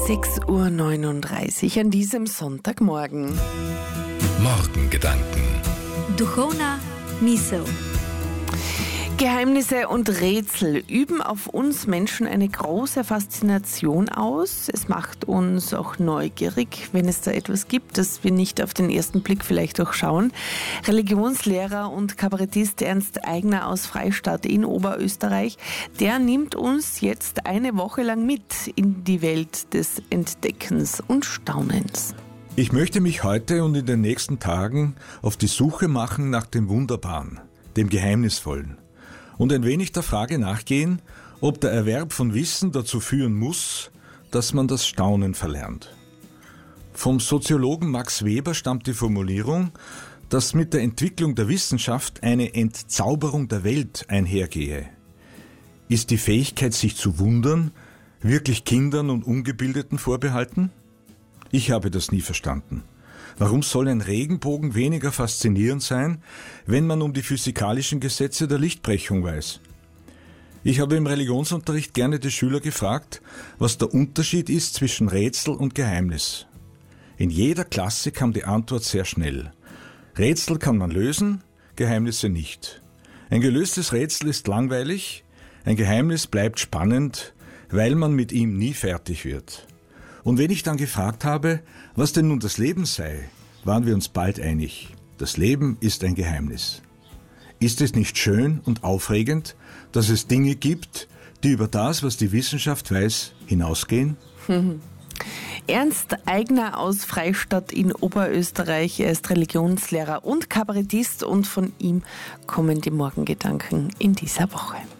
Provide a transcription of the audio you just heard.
6:39 Uhr an diesem Sonntagmorgen. Morgengedanken. Duchovna misel. Geheimnisse und Rätsel üben auf uns Menschen eine große Faszination aus. Es macht uns auch neugierig, wenn es da etwas gibt, das wir nicht auf den ersten Blick vielleicht durchschauen. Religionslehrer und Kabarettist Ernst Aigner aus Freistadt in Oberösterreich, der nimmt uns jetzt eine Woche lang mit in die Welt des Entdeckens und Staunens. Ich möchte mich heute und in den nächsten Tagen auf die Suche machen nach dem Wunderbaren, dem Geheimnisvollen und ein wenig der Frage nachgehen, ob der Erwerb von Wissen dazu führen muss, dass man das Staunen verlernt. Vom Soziologen Max Weber stammt die Formulierung, dass mit der Entwicklung der Wissenschaft eine Entzauberung der Welt einhergehe. Ist die Fähigkeit, sich zu wundern, wirklich Kindern und Ungebildeten vorbehalten? Ich habe das nie verstanden. Warum soll ein Regenbogen weniger faszinierend sein, wenn man um die physikalischen Gesetze der Lichtbrechung weiß? Ich habe im Religionsunterricht gerne die Schüler gefragt, was der Unterschied ist zwischen Rätsel und Geheimnis. In jeder Klasse kam die Antwort sehr schnell. Rätsel kann man lösen, Geheimnisse nicht. Ein gelöstes Rätsel ist langweilig, ein Geheimnis bleibt spannend, weil man mit ihm nie fertig wird. Und wenn ich dann gefragt habe, was denn nun das Leben sei, waren wir uns bald einig. Das Leben ist ein Geheimnis. Ist es nicht schön und aufregend, dass es Dinge gibt, die über das, was die Wissenschaft weiß, hinausgehen? Ernst Aigner aus Freistadt in Oberösterreich. Er ist Religionslehrer und Kabarettist und von ihm kommen die Morgengedanken in dieser Woche.